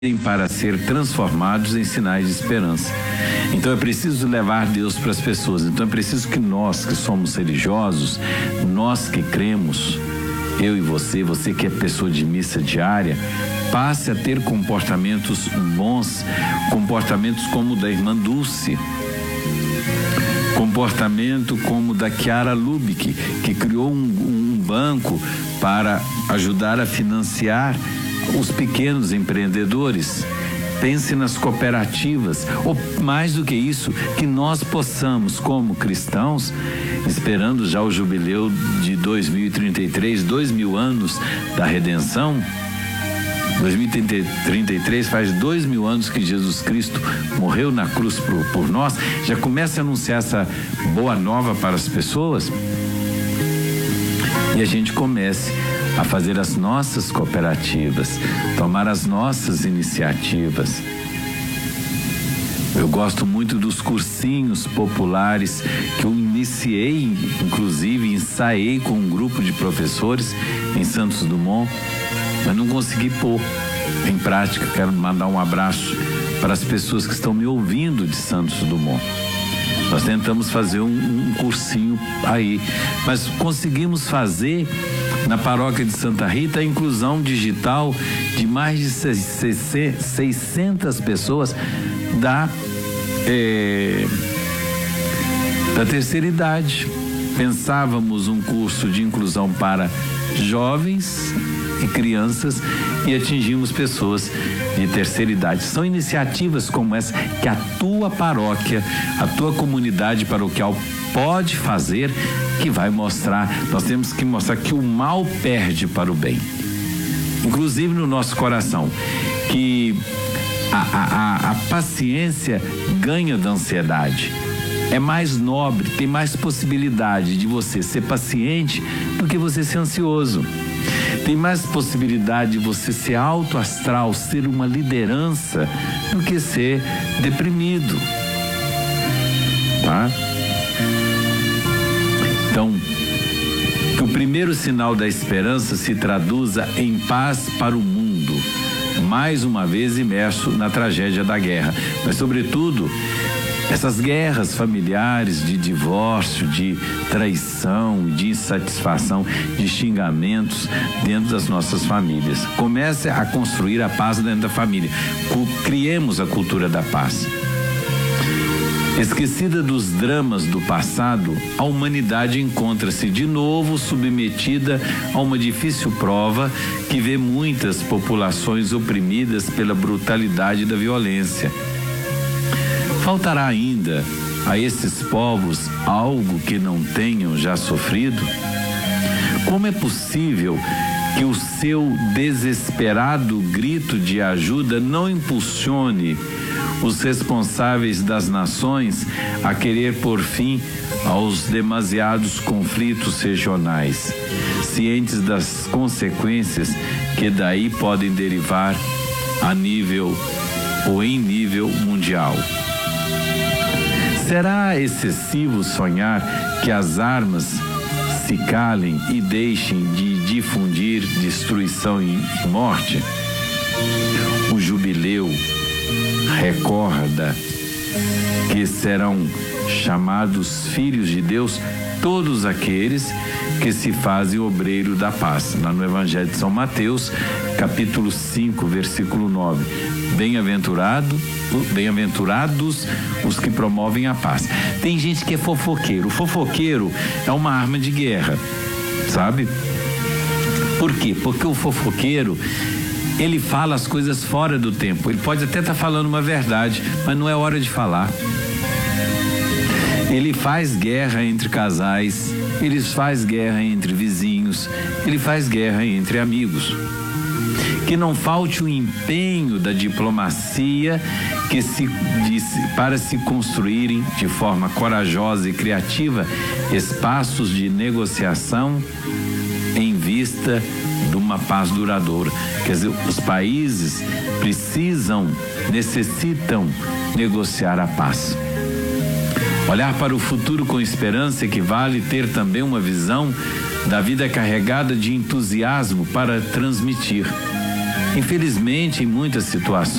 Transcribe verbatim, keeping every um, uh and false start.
para ser transformados em sinais de esperança. Então é preciso levar Deus para as pessoas. Então é preciso que nós que somos religiosos, nós que cremos, eu e você, você que é pessoa de missa diária, passe a ter comportamentos bons, comportamentos como o da irmã Dulce, comportamento como o da Chiara Lubick, que criou um, um banco para ajudar a financiar os pequenos empreendedores. Pense nas cooperativas, ou mais do que isso, que nós possamos, como cristãos, esperando já o jubileu de dois mil e trinta e três, dois mil anos da redenção. dois mil e trinta e três faz dois mil anos que Jesus Cristo morreu na cruz por, por nós. Já começa a anunciar essa boa nova para as pessoas, e a gente comece a fazer as nossas cooperativas, tomar as nossas iniciativas. Eu gosto muito dos cursinhos populares que eu iniciei, inclusive ensaiei com um grupo de professores em Santos Dumont, mas não consegui pôr em prática. Quero mandar um abraço para as pessoas que estão me ouvindo de Santos Dumont. Nós tentamos fazer um, um cursinho aí, mas conseguimos fazer na paróquia de Santa Rita a inclusão digital de mais de seiscentas pessoas da, é, da terceira idade. Pensávamos um curso de inclusão para jovens e crianças e atingimos pessoas de terceira idade. São iniciativas como essa que a tua paróquia, a tua comunidade paroquial pode fazer, que vai mostrar. Nós temos que mostrar que o mal perde para o bem, inclusive no nosso coração, que a, a, a, a paciência ganha da ansiedade. É mais nobre, tem mais possibilidade de você ser paciente do que você ser ansioso. Tem mais possibilidade de você ser alto astral, ser uma liderança, do que ser deprimido. Tá? Então, que o primeiro sinal da esperança se traduza em paz para o mundo, mais uma vez imerso na tragédia da guerra. Mas, sobretudo, essas guerras familiares de divórcio, de traição, de insatisfação, de xingamentos dentro das nossas famílias. Comece a construir a paz dentro da família. Criemos a cultura da paz. Esquecida dos dramas do passado, a humanidade encontra-se de novo submetida a uma difícil prova que vê muitas populações oprimidas pela brutalidade da violência. Faltará ainda a esses povos algo que não tenham já sofrido? Como é possível que o seu desesperado grito de ajuda não impulsione os responsáveis das nações a querer pôr fim aos demasiados conflitos regionais, cientes das consequências que daí podem derivar a nível ou em nível mundial? Será excessivo sonhar que as armas se calem e deixem de difundir destruição e morte? O jubileu recorda que serão chamados filhos de Deus todos aqueles que se fazem obreiro da paz. Lá no Evangelho de São Mateus, capítulo cinco, versículo nove. Bem-aventurado, bem-aventurados os que promovem a paz. Tem gente que é fofoqueiro. O fofoqueiro é uma arma de guerra, sabe? Por quê? Porque o fofoqueiro, ele fala as coisas fora do tempo. Ele pode até estar falando uma verdade, mas não é hora de falar. Ele faz guerra entre casais, ele faz guerra entre vizinhos, ele faz guerra entre amigos. Que não falte o empenho da diplomacia que se, de, para se construírem de forma corajosa e criativa espaços de negociação em vista de uma paz duradoura. Quer dizer, os países precisam, necessitam negociar a paz. Olhar para o futuro com esperança equivale ter também uma visão da vida carregada de entusiasmo para transmitir. Infelizmente, em muitas situações,